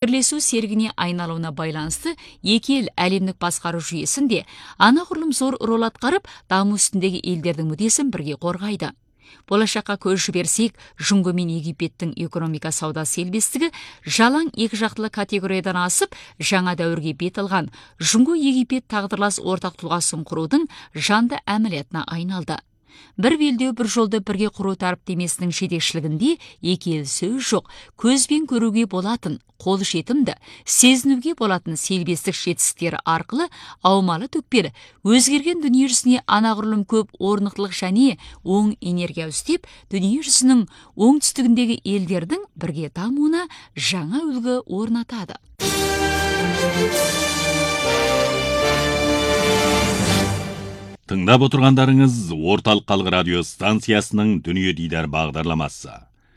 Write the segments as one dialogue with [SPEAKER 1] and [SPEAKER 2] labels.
[SPEAKER 1] бірлесу серігіне айналуына байланысты екі ел әлемдік басқару жүйесінде анағұрлым зор рол атқарып, даму үстіндегі елдердің мүддесін бірге қорғайды. Болашаққа көз жіберсек, Жұңго мен Египеттің экономика сауда серіктестігі жалаң екі жақтылы категориядан асып, жаңа дәуірге бет алған Жұңго Египет тағдырлас ортақ тұлғасын құрудың жанды әмілиятына айналды. Бір белдеу бір жолды бірге құру тәріптемесінің жетекшілігінде екі ел сөз жоқ, көзбен көруге болатын, қол жетімді, сезінуге болатын селбестік жетістіктері арқылы аумалы төкпелі, өзгерген дүниежүзіне анағұрлым көп орнықтылық және оң энергия үстеп, дүниежүзінің оңтүстігіндегі елдердің бірге дамуына жаңа үлгі орнатады.
[SPEAKER 2] Тыңдап отырғандарыңыз Орталық Халық радио станциясының Дүние Дидар бағдарламасы.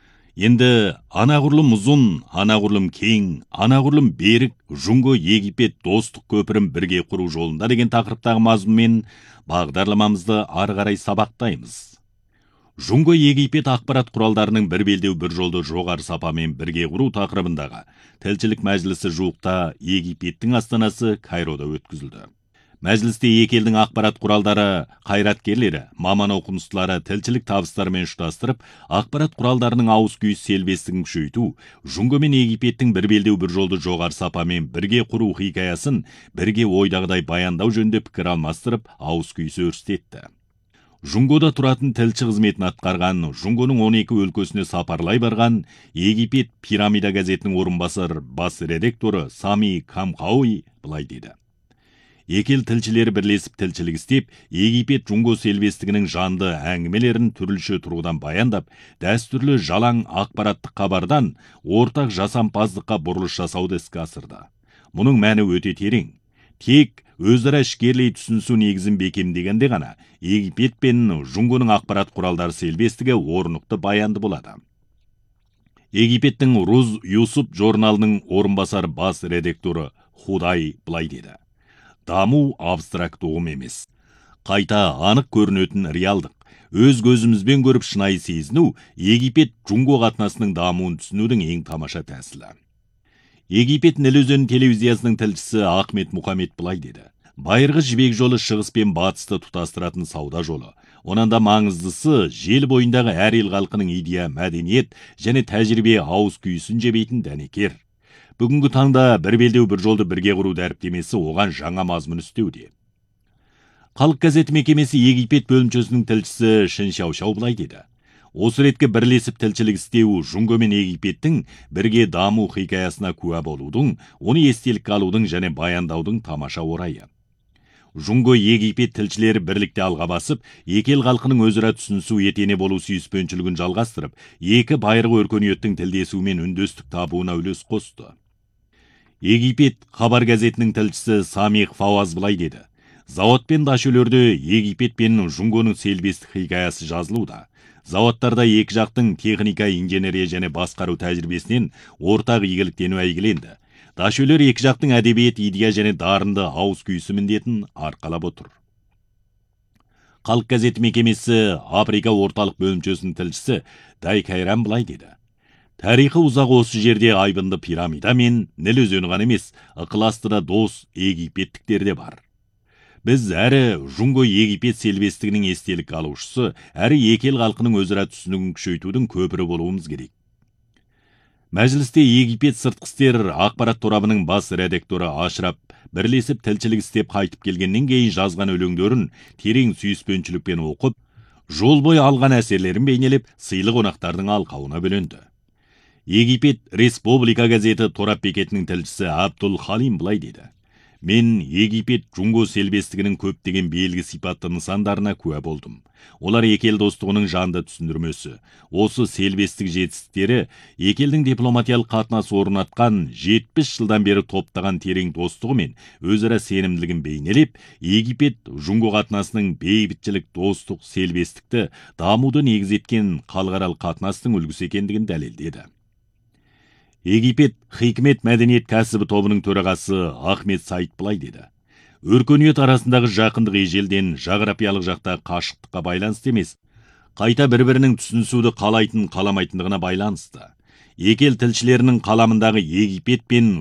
[SPEAKER 2] Енді анағұрлым ұзын, анағұрлым кең, анағұрлым берік Жұңго Египет достық көпірін бірге құру жолында деген тақырыптағы мазмұнмен бағдарламамызды ары қарай сабақтаймыз. Жұңго Египет ақпарат құралдарының бір белдеу бір жолды жоғары сапамен бірге құру тақырыбындағы тілшілік мәжілісі жуықта Египеттің астанасы Кайрода өткізілді. Мәжілісте екі елдің ақпарат құралдары қайраткерлері, маман оқымыстылары тілшілік табыстарымен ұштастырып, ақпарат құралдарының ауыз күйі селбестігін күшейту, Жұңго мен Египеттің бір белдеу бір жолды жоғары сапамен бірге құру хикаясын бірге ойдағыдай баяндау жөнінде пікір алмастырып, ауыз күйісі өрістетті. Жұңгода тұратын тілші қызметін атқарған, Жұңгоның 12 өлкесіне сапарлай барған Египет пирамида газетінің орынбасар бас редакторы Сами Камқауи былай деді. Екі ел тілшілері бірлесіп тілшілік істеп, Египет Жұңго селбестігінің жанды әңгімелерін түрліше тұрғыдан баяндап, дәстүрлі жалаң ақпараттық хабардан ортақ жасампаздыққа бұрылыс жасауды іске асырды. Мұның мәні өте терең. Тек өзара ішкерлей түсінісу негізін бекемдегенде ғана Египет пен Жұңгоның ақпарат құралдары селбестігі орнықты баянды болады. Египеттің Руз Юсуп журналының орынбасар бас редакторы Худай былай деді. Даму абстракт ұғым емес. Қайта анық көрінетін реалдық, өз көзімізбен көріп шынайы сезіну Египет Жұңго қатынасының дамуын түсінудің ең тамаша тәсілі. Египет Ніл өзені телевизиясының тілшісі Ахмет Мұхаммед былай деді. Байырғы жібек жолы шығыс пен батысты тұтастыратын сауда жолы. Онан да маңыздысы жел бойындағы әр ел халқының идея, мәдениет және тәжірибе ауыз күйісін жебейтін дәнекер. Бүгінгі таңда бір белдеу бір жолды бірге құру дәріптемесі оған жаңа мазмұн үстеуде. Халық газеті мекемесі Египет бөлімшесінің тілшісі Шин Шаушау былай деді. Осы ретке бірлесіп тілшілік істеу Жұңго мен Египеттің бірге даму хикаясына куә болудың, оны естелікке алудың және баяндаудың тамаша орайы. Жұңго Египет тілшілері бірлікте алға басып, екі ел халқының өзара түсінісу етене болу сүйіспеншілігін жалғастырып, екі байырғы өркениеттің тілдесуімен үндестік табуына үлес қосты. Египет хабар газетінің тілшісі Самих Фауаз былай деді. Зауыт пен дашөлерде Египет пен Жұңгоның селбестік хикаясы жазылуда. Зауыттарда екі жақтың техника, инженерия және басқару тәжірибесінен ортақ игіліктену әйгіленді. Дашөлер екі жақтың әдебиет, идея және дарынды ауыз күйісі міндетін арқалап отыр. Халық газеті мекемесі Африка орталық бөлімшесінің тілшісі Дай Кайран былай деді. Тарихы ұзақ осы жерде айбынды пирамида мен Ніл өзені ғана емес, ықыласты да дос египеттіктер де бар. Біз әрі Жұңго Египет селбестігінің естелік алушысы, әрі екі ел халқының өзара түсінігін күшейтудің көпірі болуымыз керек. Мәжілісте Египет сыртқы істер ақпарат торабының бас редакторы Ашрап бірлесіп тілшілік істеп қайтып келгеннен кейін жазған өлеңдерін терең сүйіспеншілікпен оқып, жол бойы алған әсерлерін бейнелеп, сыйлы қонақтардың алқауына бөленді. Египет Республика газеті торап бекетінің тілшісі Абдул Халим былай деді. Мен Египет Жұңго селбестігінің көптеген белгі сипатты нысандарына куә болдым. Олар екі ел достығының жанды түсіндірмесі. Осы селбестік жетістіктері екі елдің дипломатиялық қатынас орнатқан 70 жылдан бері топтаған терең достығы мен өзара сенімділігін бейнелеп, Египет Жұңго қатынасының бейбітшілік, достық, селбестікті дамуды негіз еткен халықаралық қатынастың үлгісі екендігін дәлелдеді. Египет Хикмет мәдениет кәсібі тобының төрағасы Ахмет Сайт былай деді. Өркениет арасындағы жақындық ежелден жағрапиялық жақта қашықтыққа байланысты емес, қайта бір-бірінің түсінісуді қалайтын, қаламайтындығына байланысты. Екі ел тілшілерінің қаламындағы Египет пен